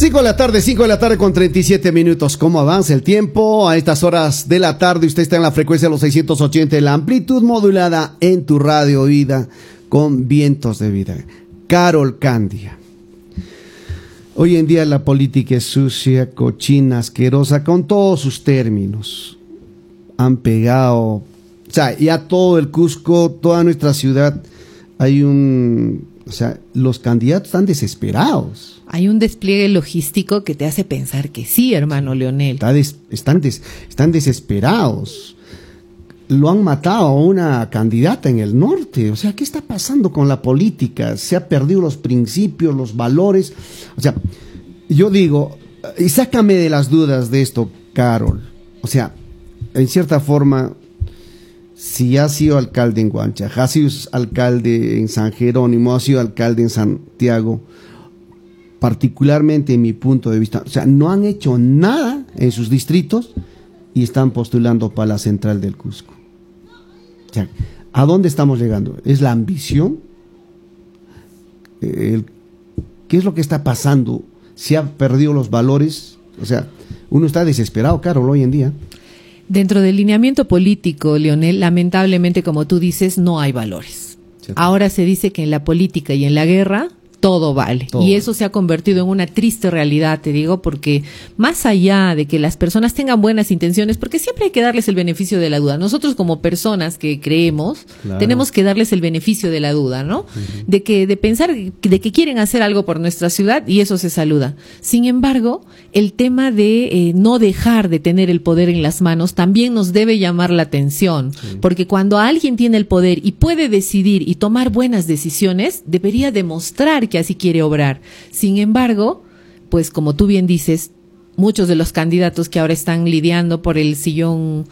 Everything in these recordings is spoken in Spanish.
5 de la tarde con 37 minutos. ¿Cómo avanza el tiempo? A estas horas de la tarde usted está en la frecuencia de los 680 de la amplitud modulada en tu radio vida con vientos de vida. Carol Candia. Hoy en día la política es sucia, cochina, asquerosa, con todos sus términos. Han pegado, o sea, ya todo el Cusco, toda nuestra ciudad, los candidatos están desesperados. Hay un despliegue logístico que te hace pensar que sí, hermano Leonel. Están desesperados. Lo han matado a una candidata en el norte. O sea, ¿qué está pasando con la política? Se han perdido los principios, los valores. O sea, yo digo, y sácame de las dudas de esto, Carol. O sea, en cierta forma, si has sido alcalde en Huancha, has sido alcalde en San Jerónimo, has sido alcalde en Santiago, particularmente en mi punto de vista, o sea, no han hecho nada en sus distritos y están postulando para la central del Cusco. O sea, ¿a dónde estamos llegando? ¿Es la ambición? ¿Qué es lo que está pasando? ¿Se han perdido los valores? O sea, uno está desesperado, Carol, hoy en día. Dentro del lineamiento político, Leonel, lamentablemente, como tú dices, no hay valores. ¿Cierto? Ahora se dice que en la política y en la guerra todo vale. Y eso se ha convertido en una triste realidad, te digo, porque más allá de que las personas tengan buenas intenciones, porque siempre hay que darles el beneficio de la duda. Nosotros como personas que creemos, claro, tenemos que darles el beneficio de la duda, ¿no? Uh-huh. De pensar de que quieren hacer algo por nuestra ciudad y eso se saluda. Sin embargo, el tema de no dejar de tener el poder en las manos también nos debe llamar la atención, sí, porque cuando alguien tiene el poder y puede decidir y tomar buenas decisiones, debería demostrar que así quiere obrar. Sin embargo, pues como tú bien dices, muchos de los candidatos que ahora están lidiando por el sillón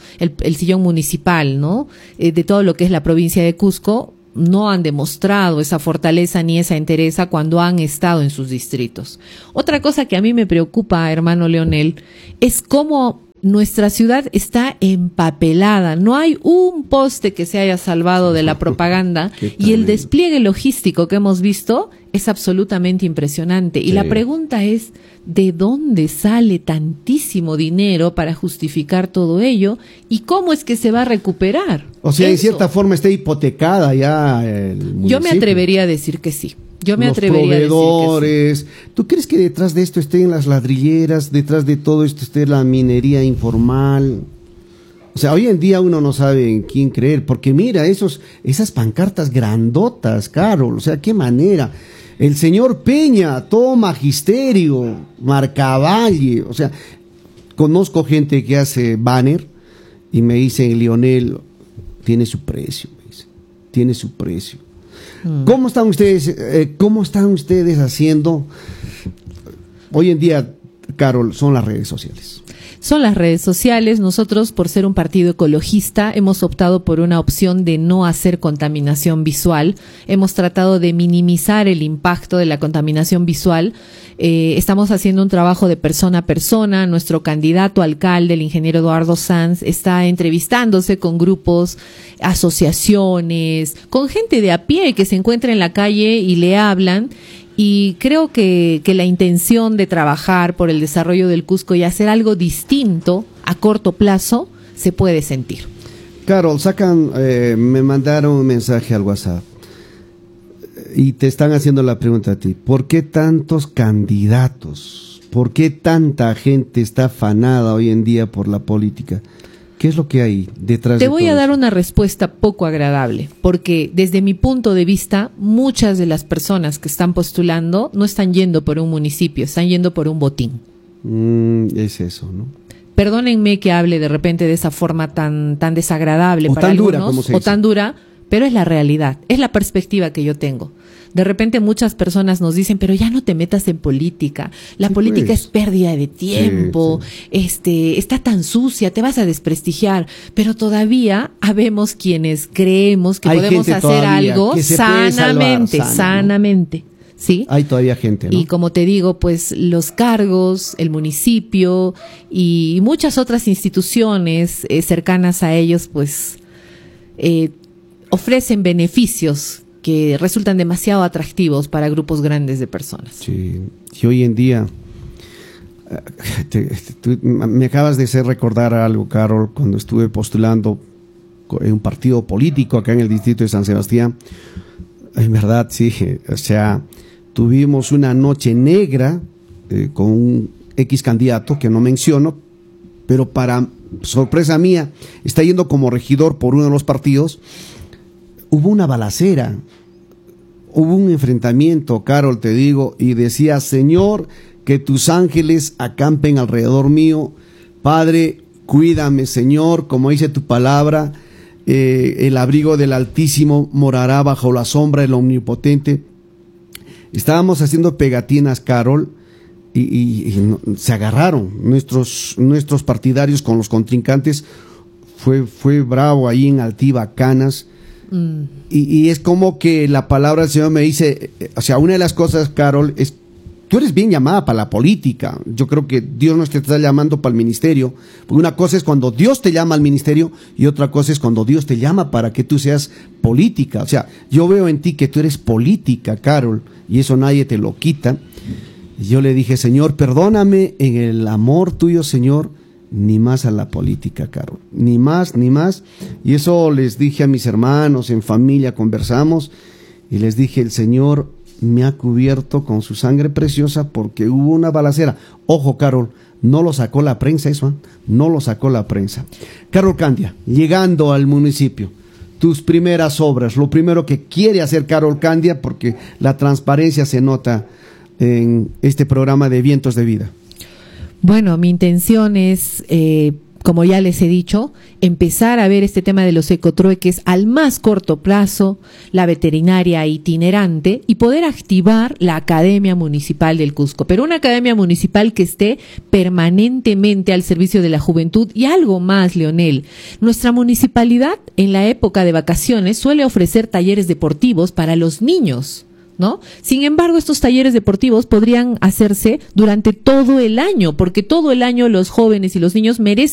municipal, ¿no? De todo lo que es la provincia de Cusco, no han demostrado esa fortaleza ni esa entereza cuando han estado en sus distritos. Otra cosa que a mí me preocupa, hermano Leonel, es cómo nuestra ciudad está empapelada. No hay un poste que se haya salvado de la propaganda y el despliegue logístico que hemos visto es absolutamente impresionante. Y sí, la pregunta es, ¿de dónde sale tantísimo dinero para justificar todo ello? ¿Y cómo es que se va a recuperar? O sea, en cierta forma está hipotecada ya el municipio. Yo me atrevería a decir que sí. Yo me atrevería a decir que sí. ¿Tú crees que detrás de esto estén las ladrilleras, detrás de todo esto esté la minería informal? O sea, hoy en día uno no sabe en quién creer, porque mira, esas pancartas grandotas, Carol, o sea, qué manera. El señor Peña, todo magisterio, Marcavalle, o sea, conozco gente que hace banner y me dicen, Leonel, tiene su precio, me dicen, tiene su precio. ¿Cómo están ustedes haciendo? Hoy en día, Carol, son las redes sociales. Son las redes sociales. Nosotros, por ser un partido ecologista, hemos optado por una opción de no hacer contaminación visual. Hemos tratado de minimizar el impacto de la contaminación visual. Estamos haciendo un trabajo de persona a persona. Nuestro candidato alcalde, el ingeniero Eduardo Sanz, está entrevistándose con grupos, asociaciones, con gente de a pie que se encuentra en la calle y le hablan. Y creo que la intención de trabajar por el desarrollo del Cusco y hacer algo distinto a corto plazo se puede sentir. Carol, me mandaron un mensaje al WhatsApp y te están haciendo la pregunta a ti. ¿Por qué tantos candidatos? ¿Por qué tanta gente está afanada hoy en día por la política? ¿Qué es lo que hay detrás de todo? Te voy a dar una respuesta poco agradable, porque desde mi punto de vista, muchas de las personas que están postulando no están yendo por un municipio, están yendo por un botín. Es eso, ¿no? Perdónenme que hable de repente de esa forma tan desagradable o para tan algunos, dura, como se dice. O tan dura, pero es la realidad, es la perspectiva que yo tengo. De repente muchas personas nos dicen, pero ya no te metas en política, la política es pérdida de tiempo, está tan sucia, te vas a desprestigiar, pero todavía habemos quienes creemos que podemos hacer algo sanamente. ¿Sí? Hay todavía gente, ¿no? Y como te digo, pues los cargos, el municipio y muchas otras instituciones cercanas a ellos, pues ofrecen beneficios que resultan demasiado atractivos para grupos grandes de personas. Sí, y hoy en día Me acabas de hacer recordar algo, Carol, cuando estuve postulando en un partido político acá en el distrito de San Sebastián. En verdad, sí, o sea, tuvimos una noche negra con un X candidato que no menciono, pero para sorpresa mía, está yendo como regidor por uno de los partidos. Hubo una balacera, hubo un enfrentamiento, Carol, te digo, y decía: Señor, que tus ángeles acampen alrededor mío. Padre, cuídame, Señor, como dice tu palabra, el abrigo del Altísimo morará bajo la sombra del Omnipotente. Estábamos haciendo pegatinas, Carol, y se agarraron nuestros partidarios con los contrincantes. Fue bravo ahí en Altiva, Canas. Y es como que la palabra del Señor me dice, o sea, una de las cosas, Carol, es: tú eres bien llamada para la política. Yo creo que Dios no te está llamando para el ministerio. Porque una cosa es cuando Dios te llama al ministerio y otra cosa es cuando Dios te llama para que tú seas política. O sea, yo veo en ti que tú eres política, Carol, y eso nadie te lo quita. Y yo le dije: Señor, perdóname en el amor tuyo, Señor, ni más a la política, Carol, ni más, ni más. Y eso les dije a mis hermanos, en familia conversamos, y les dije: el Señor me ha cubierto con su sangre preciosa porque hubo una balacera. Ojo, Carol, no lo sacó la prensa eso, ¿eh? No lo sacó la prensa. Carol Candia, llegando al municipio, tus primeras obras, lo primero que quiere hacer Carol Candia, porque la transparencia se nota en este programa de Vientos de Vida. Bueno, mi intención es, como ya les he dicho, empezar a ver este tema de los ecotrueques al más corto plazo, la veterinaria itinerante y poder activar la Academia Municipal del Cusco, pero una academia municipal que esté permanentemente al servicio de la juventud. Y algo más, Leonel, nuestra municipalidad en la época de vacaciones suele ofrecer talleres deportivos para los niños, ¿no? Sin embargo, estos talleres deportivos podrían hacerse durante todo el año, porque todo el año los jóvenes y los niños merecen